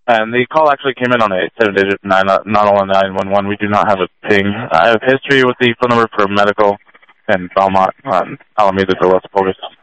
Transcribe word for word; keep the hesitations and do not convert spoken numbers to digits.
And the call actually came in on a seven-digit nine, not on nine one one. We do not have a ping. I have history with the phone number for medical in Belmont, um, Alameda, the Los Pocos.